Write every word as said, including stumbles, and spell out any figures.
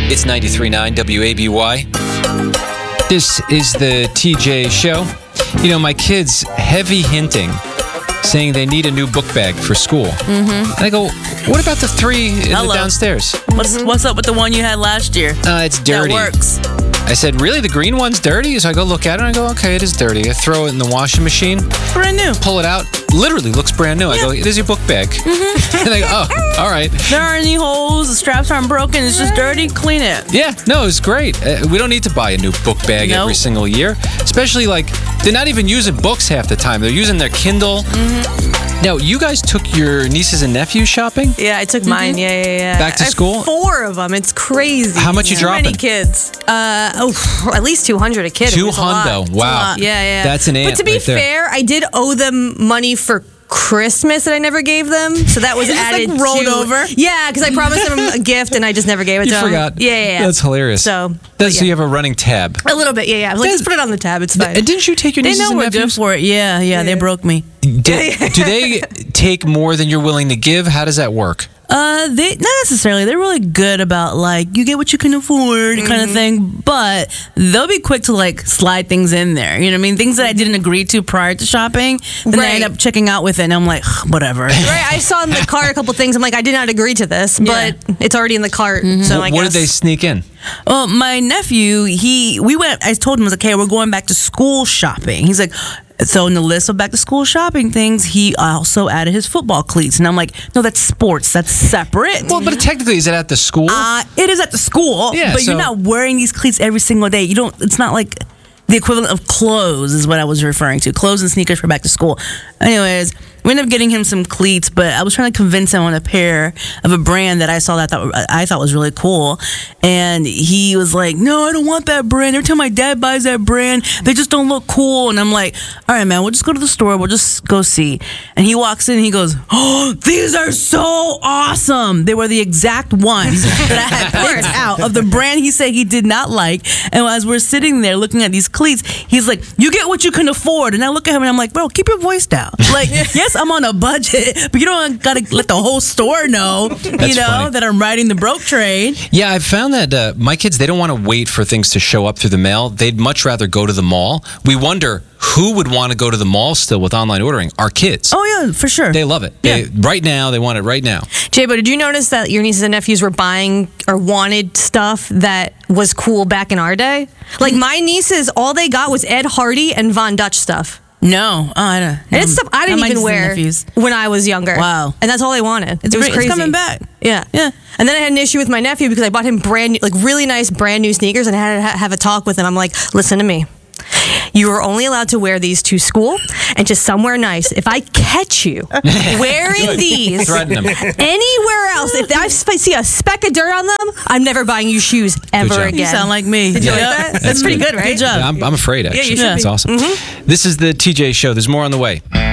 It's ninety-three point nine W A B Y. This is the T J Show. You know, my kids heavy hinting, saying they need a new book bag for school. Mm-hmm. And I go, what about the three in Hello. the downstairs? What's what's up with the one you had last year? Uh, it's dirty. That works. I said, really? The green one's dirty? So I go look at it and I go, okay, it is dirty. I throw it in the washing machine. Brand new. Pull it out. Literally looks brand new. I go, there's your book bag. Mm-hmm. And they go, oh, all right. There aren't any holes. The straps aren't broken. It's just dirty. Clean it. Yeah, no, it's great. Uh, we don't need to buy a new book bag Nope. every single year. Especially, like, they're not even using books half the time. They're using their Kindle. Mm-hmm. Now, you guys took your nieces and nephews shopping? Yeah, I took mine. Yeah, yeah, yeah. Back to I have school? Four of them. It's crazy. How much you Too dropping? many kids. Uh, oh, at least two hundred a kid. It Two was a lot. hundo. It's a Wow. lot. Yeah, yeah. That's an ant But to be right there. fair, I did owe them money for Christmas that I never gave them, so that was Just, like, added rolled to, over? Yeah, because I promised them a gift and I just never gave it You to them. forgot. Yeah, yeah, yeah. That's hilarious. So, That's, but So yeah. you have a running tab. A little bit, yeah, yeah. I was like, just put it on the tab. It's fine. And didn't you take your They nieces know and we're good nephews? for it. Yeah, yeah, They Yeah. broke me. Do, do they take more than you're willing to give? How does that work? Uh, they not necessarily. They're really good about like you get what you can afford kind of thing, but they'll be quick to like slide things in there. You know what I mean? Things that I didn't agree to prior to shopping, then Right. I end up checking out with it, and I'm like, whatever. Right, I saw in the cart a couple things. I'm like, I did not agree to this, Yeah. but it's already in the cart. So I what guess. did they sneak in? Well, my nephew, he we went. I told him, I was like, okay, we're going back to school shopping. He's like, so in the list of back to school shopping things, he also added his football cleats, and I'm like, no, that's sports. That's separate. Well, but technically, is it at the school? Uh, it is at the school, Yeah, but so- you're not wearing these cleats every single day. You don't. It's not like the equivalent of clothes is what I was referring to. Clothes and sneakers for back to school. Anyways, we ended up getting him some cleats, but I was trying to convince him on a pair of a brand that I saw that I thought, I thought was really cool, and he was like, "No, I don't want that brand. Every time my dad buys that brand, they just don't look cool." And I'm like, "All right, man, we'll just go to the store. We'll just go see." And he walks in and he goes, "Oh, these are so awesome! They were the exact ones that I had picked out of the brand he said he did not like." And as we're sitting there looking at these cleats, he's like, "You get what you can afford." And I look at him and I'm like, "Bro, keep your voice down. Like, yes, I'm on a budget, but you don't gotta let the whole store know, you know, funny. that I'm riding the broke trade." Yeah, I've found that uh, my kids, they don't want to wait for things to show up through the mail. They'd much rather go to the mall. We wonder who would want to go to the mall still with online ordering. Our kids. Oh yeah, for sure. They love it. Yeah. They, right now, they want it right now. Jay, but did you notice that your nieces and nephews were buying or wanted stuff that was cool back in our day? Like my nieces, all they got was Ed Hardy and Von Dutch stuff. No, oh, I don't. And it's stuff I didn't not my even nieces and wear nephews. when I was younger. Wow. And that's all they wanted. It's it was bring- crazy. it's coming back. Yeah. Yeah. And then I had an issue with my nephew because I bought him brand new, like really nice brand new sneakers, and I had to ha- have a talk with him. I'm like, listen to me. You are only allowed to wear these to school and just somewhere nice. If I catch you wearing these Threaten them. anywhere else, if I sp- see a speck of dirt on them, I'm never buying you shoes ever job. again. You sound like me. Did you Yeah. like that? That's pretty good, right? Good job. Yeah, I'm, I'm afraid, actually. you should That's be. awesome. This is the T J Show. There's more on the way.